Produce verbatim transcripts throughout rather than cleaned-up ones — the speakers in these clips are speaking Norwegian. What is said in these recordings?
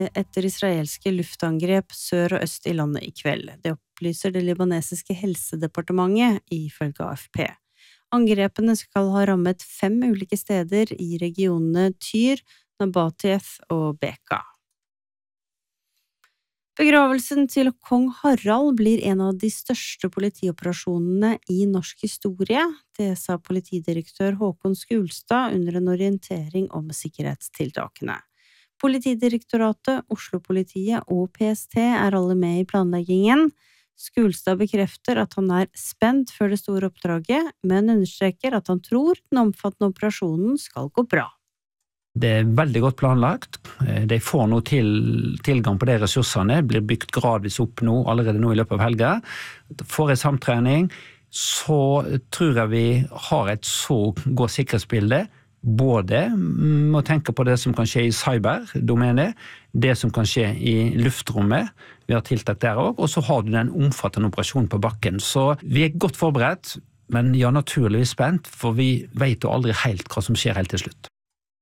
etter israelske luftangrep sør og øst i landet i kveld. Det opplyser det libanesiske helsedepartementet ifølge A F P. Angrepene skal ha rammet fem ulike steder i regionene Tyr, Nabateth og Beka. Begravelsen til kong Harald blir en av de største politioperasjonene i norsk historie, det sa politidirektør Håkon Skulstad under en orientering om sikkerhetstiltakene. Politidirektoratet, Oslo-politiet og P S T er alle med i planleggingen. Skulstad bekrefter at han er spent før det store oppdraget, men understreker at han tror den omfattende operasjonen skal gå bra. Det er veldig godt planlagt. De får nå til, tilgang på de ressursene, blir bygd gradvis opp nå, allerede nå i løpet av helga. Får en samtrening, så tror jeg vi har et så godt sikkerhetsbilde, både med å tenke på det som kan skje i cyberdomenet, det som kan skje i luftrommet, vi har tiltak der også, og så har du den omfattende operasjonen på bakken. Så vi er godt forberedt, men ja, naturligvis spent, for vi vet jo aldri helt hva som skjer helt til slutt.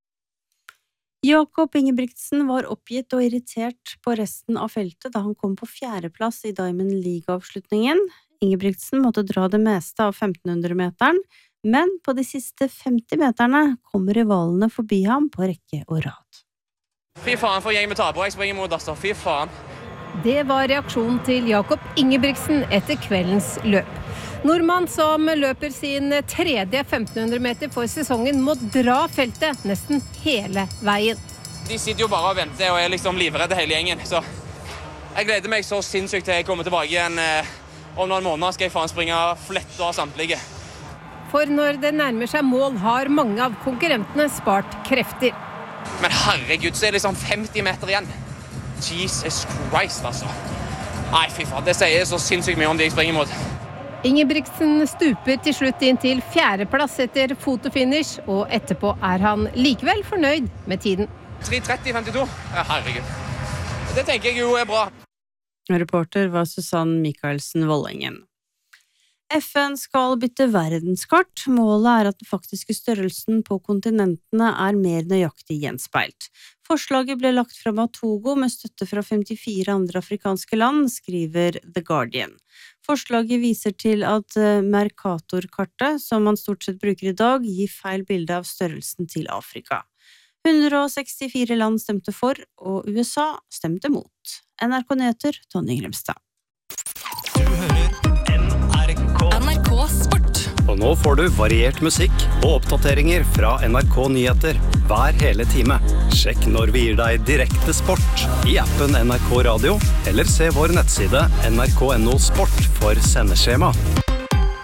Jakob Ingebrigtsen var oppgitt og irritert på resten av feltet da han kom på fjerdeplass i Diamond League-avslutningen. Ingebrigtsen måtte dra det meste av femtenhundre-meteren, men på de siste femti meterne kommer rivalene forbi ham på rekke og rad. Fy faen for gjeng med taber, jeg springer mot Asta, fy faen. Det var reaksjonen til Jakob Ingebrigtsen etter kveldens løp. Nordmann som løper sin tredje femtenhundre meter for sesongen må dra feltet nesten hele veien. De sitter jo bare og venter og er liksom livredde hele gjengen, så jeg gleder meg så sinnssykt til jeg kommer tilbake igjen. Om noen måneder skal jeg faen springe flett av samtlige. For når det nærmer seg mål har mange av konkurrentene spart krefter. Men herregud, så er det liksom femti meter igjen. Jesus Christ, altså. Nei, fy faen, det sier så sinnssykt mye om de jeg springer mot. Ingebrigtsen stuper til slutt inn til fjerdeplass etter fotofinish, og etterpå er han likevel fornøyd med tiden. tre tretti femtito? Ja, herregud. Det tenker jeg jo er bra. Reporter var Susann Michaelsen Vollengen. F N skal bytte verdenskart. Målet er at den faktiske størrelsen på kontinentene er mer nøyaktig gjenspeilt. Forslaget ble lagt frem av Togo med støtte fra femtifire andre afrikanske land, skriver The Guardian. Forslaget viser til at Mercator-kartet, som man stort sett bruker i dag, gir feil bilde av størrelsen til Afrika. hundre sekstifire land stemte for, og U S A stemte mot. N R K-nyheter, Tonje Glemstad. Du hører N R K. N R K Sport. Og nå får du variert musikk og oppdateringer fra N R K-nyheter hver hele time. Sjekk når vi gir deg direkte sport i appen N R K Radio, eller se vår nettside N R K punktum no sport for sendeskjema.